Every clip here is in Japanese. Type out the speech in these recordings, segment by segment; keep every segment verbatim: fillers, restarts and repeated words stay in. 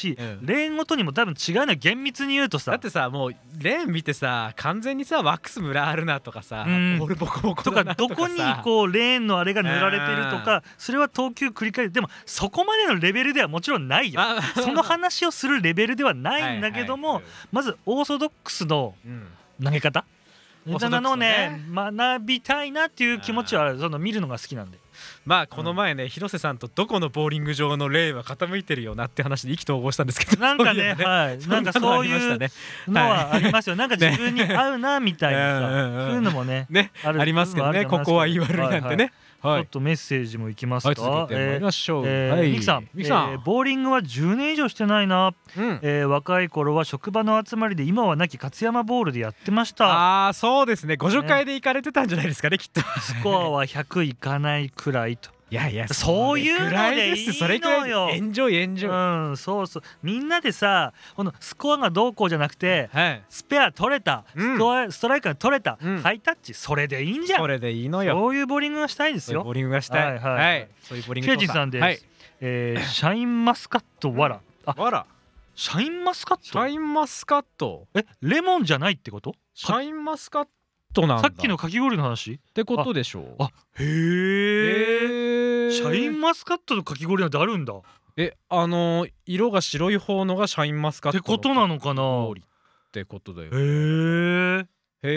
し、 うん、 レーンごとにも多分違うのよ、厳密に言うとさ。 だってさ、もうレーン見てさ、完全にさワックスムラあるなとかさ、ボールボコボコとかだなとかさ、 どこにこうレーンのあれが塗られてるとか、それは投球繰り返す。でもそこまでのレベルではもちろんないよ。その話をするレベルではないんだけども、まずオーソドックスの投げ方みたいなのをね学びたいなっていう気持ちはある。その見るのが好きなんで。 まあこの前ね、広瀬さんとどこのボーリング場のレーンは傾いてるよなって話で意気投合したんですけど、 なんかね、はい、なんかそういうのはありますよ。なんか自分に合うなみたいなさ、そういうのもねありますけどね。ここは言い悪いなんてね。 ちょっとメッセージもいきますか。 続けて参りましょう。 ミキさん、ボーリングはじゅうねん以上してないな。若い頃は職場の集まりで今はなき勝山ボールでやってました。 ああ、そうですね。ご助会で行かれてたんじゃないですかね、きっと。 スコアはひゃくいかないくらいと。 いやいや、 そういうのでいいのよ。 エンジョイエンジョイ。 うん、そうそう。みんなでさ、このスコアがどうこうじゃなくて、はい、スペア取れた、スコアストライクが取れた、うん、ハイタッチ、それでいいんじゃん。 それでいいのよ。 そういうボーリングがしたいですよ。 ボーリングがしたい。はいはい。はい、そういうボーリング。 ケイジンさんです。はい、えー、シャインマスカットわら。 あ、わら。 シャインマスカット。 シャインマスカット。 え、レモンじゃないってこと？ シャインマスカット。 さっきのかき氷の話ってことでしょう。 あ、へえ。シャインマスカットのかき氷なんてあるんだ。 え、あの色が白い方のがシャインマスカットってことなのかな。 ってことだよ。 へえ。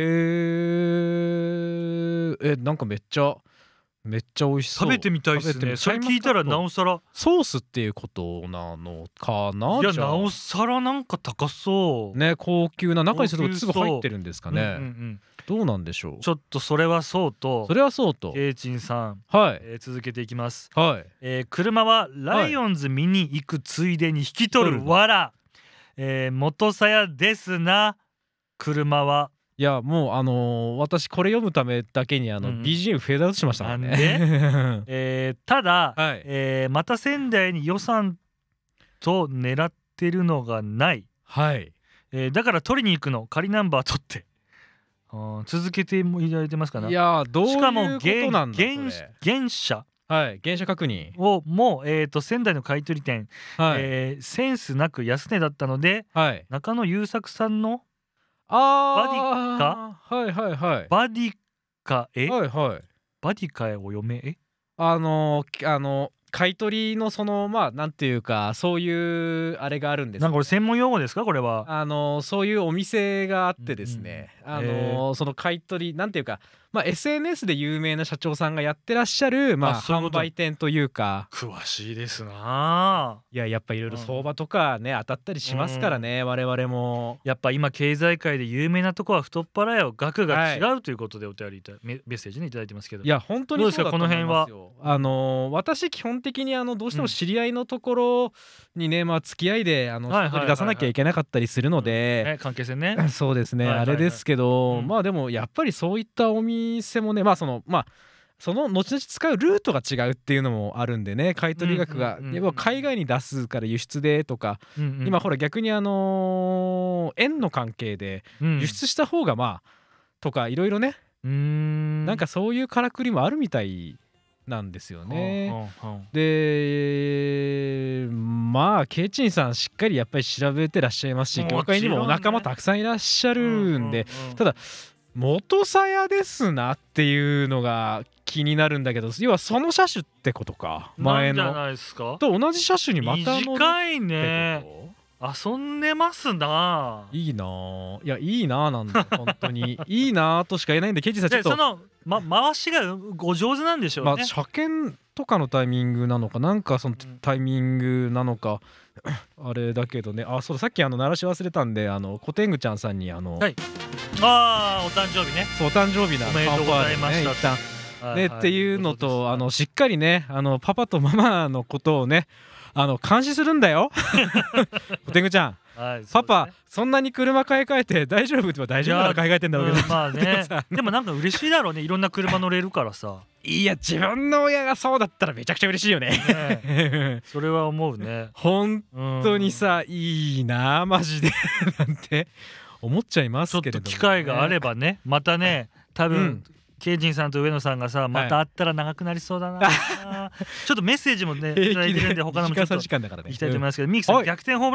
へえ。え、なんかめっちゃめっちゃ美味しそう。 食べてみたいですね。それ聞いたらなおさら。 ソースっていうことなのかな。 いや、なおさらなんか高そうね。高級な、中にするとすぐ入ってるんですかね。どうなんでしょう。 ちょっとそれはそうと、 それはそうと、 ケイチンさん、 はい、 えー、続けていきます。 はい、 えー、車はライオンズ見に行くついでに引き取るわら、はい、えー、元さやですな。車は。 いや、もうあのー、私これ読むためだけにあの、うん、ビージーエム フェードアウトしましたからね。 なんで、えー、ただ、はい、えー、また仙台に予算と狙ってるのがない、 はい、 えー、だから取りに行くの、仮ナンバー取って。あ、続けてもいただいてますかね。 いや、どういうことなんだ。 原原車、 はい、原車確認をもう、えー、と仙台の買取店、 はい、 えー、センスなく安値だったので、 はい、 中野優作さんのあバディカ、 はいはいはい、 バディカえ、 はいはい、 バディカを読め、え、 あのー、あのー買取のそのまあなんていうか、そういうあれがあるんです、ね、 なんかこれ専門用語ですか、これは。 あのそういうお店があってですね、うんうん、あのその買取なんていうか、まあ、エスエヌエス で有名な社長さんがやってらっしゃる、まあ、販売店というか。 詳しいですな。 いや、やっぱいろいろ相場とかね、うん、当たったりしますからね、うん、我々も。 やっぱ今経済界で有名なとこは太っ腹よ、額が違う、はい、ということでお便りいたメッセージねいただいてますけど。 いや本当にそうだと思いますよ。 どうですか、この辺は。 あの私基本的にあのどうしても知り合いのところにね、まあ付き合いであの外に出さなきゃいけなかったりするので、 関係性ね。 そうですね、あれですけど、まあでもやっぱりそういったお店もね、まあそのまあその後々使うルートが違うっていうのもあるんでね、買取額がやっぱ海外に出すから輸出でとか、今ほら逆にあの円の関係で輸出した方がまあとかいろいろね、なんかそういうからくりもあるみたいなんですよね。でまあケイチンさんしっかりやっぱり調べてらっしゃいますし、業界にもお仲間たくさんいらっしゃるんで、ただ元さやですなっていうのが気になるんだけど、要はその車種ってことか、前のと同じ車種にまた乗るってこと。 短いね、遊んでますな。 いいな、いやいいななんだ本当にいいなとしか言えないんで、ケイチさんちょっとその、ま、回しがご上手なんでしょうね。 まあ車検とかのタイミングなのか、なんかそのタイミングなのか、うん、あれだけどね。あ、そうだ、さっきあの鳴らし忘れたんで、あのコテングちゃんさんにあの、 はい、あーお誕生日ね。 そう、お誕生日なおめでとうございました、ね、 一旦ね、っていうのと、あのしっかりね、あのパパとママのことをね、あの監視するんだよコテングちゃん、はい、パパそんなに車買い替えて大丈夫って言えば大丈夫なら買い替えてんだろうけど、 まあねでもなんか嬉しいだろうね、いろんな車乗れるからさ。 いや自分の親がそうだったらめちゃくちゃ嬉しいよねねそれは思うね。 本当にさ、いいなマジでなんて思っちゃいますけれども、ね、 ちょっと機会があればね、またね、多分、うんケイジンさんと上野さんがさ、また会ったら長くなりそうだな、はい、ちょっとメッセージもねいただいてるんで、他のもちょっといきたいと思いますけど、ミキさん逆転ホームラン